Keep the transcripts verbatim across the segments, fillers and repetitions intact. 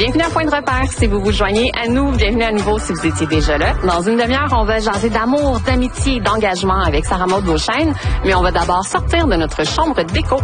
Bienvenue à Point de repère si vous vous joignez à nous. Bienvenue à nouveau si vous étiez déjà là. Dans une demi-heure, on va jaser d'amour, d'amitié, d'engagement avec Sarah Maud Beauchesne. Mais on va d'abord sortir de notre chambre d'écho.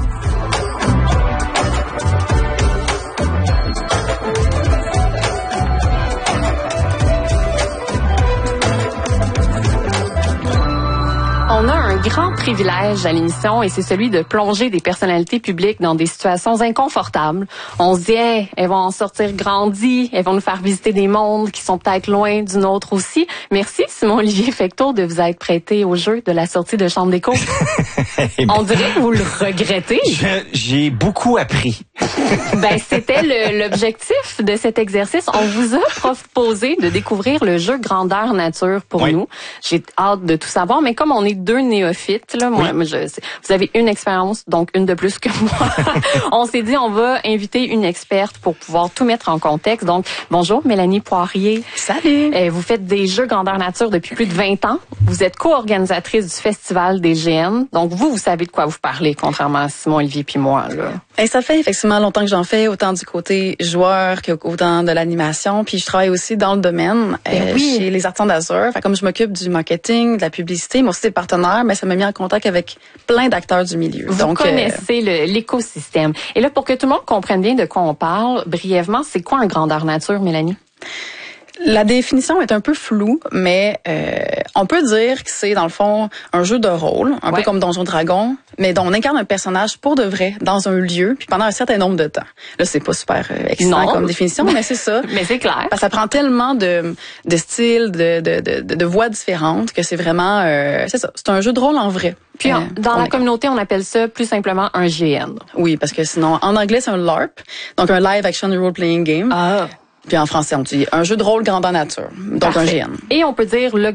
On a un grand privilège à l'émission et c'est celui de plonger des personnalités publiques dans des situations inconfortables. On se dit, hey, elles vont en sortir grandies, elles vont nous faire visiter des mondes qui sont peut-être loin du nôtre aussi. Merci Simon-Olivier Fecteau de vous être prêté au jeu de la sortie de chambre d'écho. On dirait que vous le regrettez. Je, j'ai beaucoup appris. Ben, c'était le, l'objectif de cet exercice. On vous a proposé de découvrir le jeu Grandeur Nature pour oui. nous. J'ai hâte de tout savoir, mais comme on est deux néophytes, là, moi, oui. je, vous avez une expérience, donc une de plus que moi. On s'est dit, on va inviter une experte pour pouvoir tout mettre en contexte. Donc, bonjour, Mélanie Poirier. Salut. Euh, vous faites des jeux Grandeur Nature depuis plus de vingt ans. Vous êtes co-organisatrice du Festival des G N. Donc, vous, vous savez de quoi vous parlez, contrairement à Simon, Olivier puis moi, là. Et ça fait effectivement longtemps que j'en fais, autant du côté joueur qu'autant de l'animation. Puis je travaille aussi dans le domaine euh, oui. chez les Artisans d'Azur. Fait comme je m'occupe du marketing, de la publicité, mais aussi des partenaires, mais ça m'a mis en contact avec plein d'acteurs du milieu. Vous Donc, connaissez euh... le, l'écosystème. Et là, pour que tout le monde comprenne bien de quoi on parle, brièvement, c'est quoi un Grandeur Nature, Mélanie? La définition est un peu floue, mais euh, on peut dire que c'est, dans le fond, un jeu de rôle, un ouais. peu comme Donjons Dragons, mais dont on incarne un personnage pour de vrai, dans un lieu, puis pendant un certain nombre de temps. Là, c'est pas super euh, excitant non. comme définition, mais c'est ça. Mais c'est clair. Parce que ça prend tellement de, de styles, de, de, de, de voix différentes, que c'est vraiment... Euh, c'est ça, c'est un jeu de rôle en vrai. Puis euh, dans la est... communauté, on appelle ça plus simplement un G N. Oui, parce que sinon, en anglais, c'est un LARP, donc un Live Action Role-Playing Game. Ah. Puis en français, on dit un jeu de rôle grandeur nature, donc Parfait. Un G N. Et on peut dire le